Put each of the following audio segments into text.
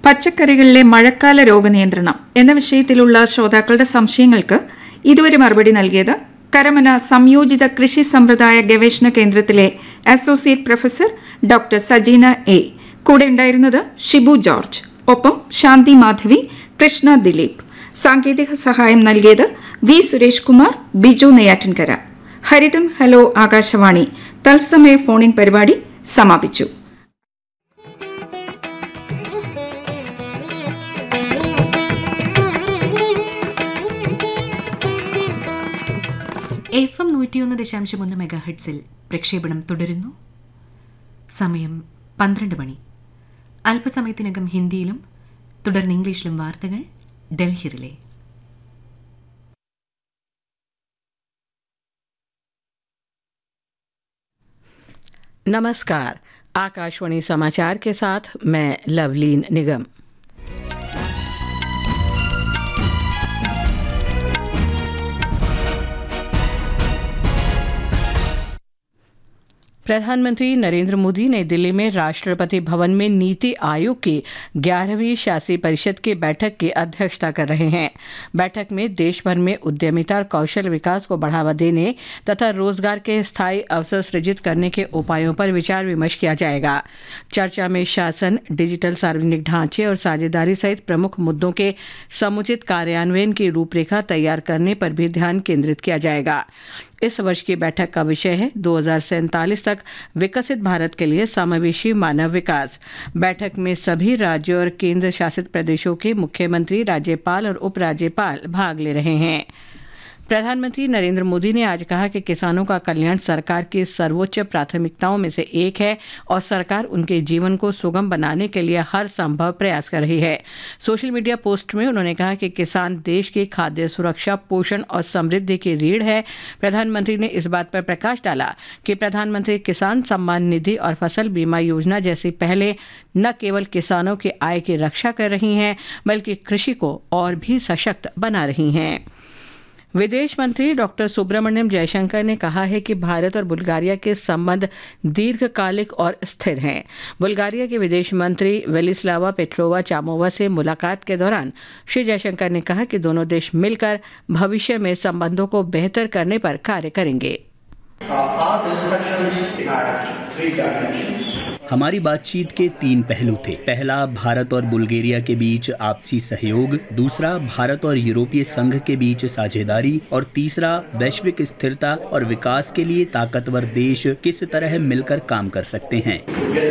പച്ചക്കറികളിലെ മഴക്കാല രോഗനിയന്ത്രണം എന്ന വിഷയത്തിലുള്ള ശ്രോതാക്കളുടെ സംശയങ്ങൾക്ക് ഇതുവരെ മറുപടി നൽകിയത് കരമന സംയോജിത കൃഷി സമ്പ്രദായ ഗവേഷണ കേന്ദ്രത്തിലെ associate professor doctor Sajina A. കൂടെ ഉണ്ടായിരുന്നത് ഷിബു ജോർജ്. ഒപ്പം ശാന്തി മാധവി, കൃഷ്ണ ദിലീപ്. സാങ്കേതിക സഹായം നൽകിയത് വി. സുരേഷ് കുമാർ, ബിജു നെയ്യാറ്റിൻകര. ഹരിതം ഹലോ ആകാശവാണി തത്സമയ ഫോണിൻ പരിപാടി സമാപിച്ചു. FM 101.1 മെഗാഹെർട്സിൽ പ്രക്ഷേപണം തുടരുന്നു. സമയം 12 മണി. അല്പസമയത്തിനകം ഹിന്ദിയിലും തുടർന്ന് ഇംഗ്ലീഷിലും വാർത്തകൾ ഡൽഹിയിലെ. नमस्कार, आकाशवाणी समाचार के साथ मैं लवलीन निगम। प्रधानमंत्री नरेंद्र मोदी नई दिल्ली में राष्ट्रपति भवन में नीति आयोग की 11वीं शासी परिषद की बैठक की अध्यक्षता कर रहे हैं। बैठक में देश भर में उद्यमिता और कौशल विकास को बढ़ावा देने तथा रोजगार के स्थायी अवसर सृजित करने के उपायों पर विचार विमर्श किया जाएगा। चर्चा में शासन, डिजिटल सार्वजनिक ढांचे और साझेदारी सहित प्रमुख मुद्दों के समुचित कार्यान्वयन की रूपरेखा तैयार करने पर भी ध्यान केंद्रित किया जाएगा। इस वर्ष की बैठक का विषय है 2047 तक विकसित भारत के लिए समावेशी मानव विकास। बैठक में सभी राज्यों और केंद्र शासित प्रदेशों के मुख्यमंत्री, राज्यपाल और उपराज्यपाल भाग ले रहे हैं। प्रधानमंत्री नरेंद्र मोदी ने आज कहा कि किसानों का कल्याण सरकार की सर्वोच्च प्राथमिकताओं में से एक है और सरकार उनके जीवन को सुगम बनाने के लिए हर संभव प्रयास कर रही है। सोशल मीडिया पोस्ट में उन्होंने कहा कि किसान देश की खाद्य सुरक्षा, पोषण और समृद्धि की रीढ़ है। प्रधानमंत्री ने इस बात पर प्रकाश डाला कि प्रधानमंत्री किसान सम्मान निधि और फसल बीमा योजना जैसी पहले न केवल किसानों की आय की रक्षा कर रही हैं, बल्कि कृषि को और भी सशक्त बना रही हैं। विदेश मंत्री डॉक्टर सुब्रमण्यम जयशंकर ने कहा है कि भारत और बुल्गारिया के संबंध दीर्घकालिक और स्थिर हैं। बुल्गारिया के विदेश मंत्री वेलिस्लावा पेट्रोवा चामोवा से मुलाकात के दौरान श्री जयशंकर ने कहा कि दोनों देश मिलकर भविष्य में संबंधों को बेहतर करने पर कार्य करेंगे। हमारी बातचीत के 3 पहलू थे। पहला, भारत और बुल्गारिया के बीच आपसी सहयोग। दूसरा, भारत और यूरोपीय संघ के बीच साझेदारी। और तीसरा, वैश्विक स्थिरता और विकास के लिए ताकतवर देश किस तरह मिलकर काम कर सकते हैं।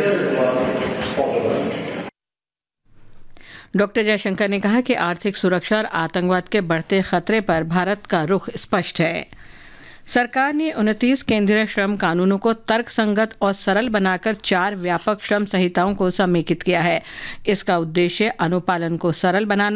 डॉक्टर जयशंकर ने कहा कि आर्थिक सुरक्षा और आतंकवाद के बढ़ते खतरे पर भारत का रुख स्पष्ट है। सरकार ने 29 केंद्रीय श्रम कानूनों को तर्कसंगत और सरल बनाकर 4 व्यापक श्रम संहिताओं को समेकित किया है। इसका उद्देश्य अनुपालन को सरल बनाना,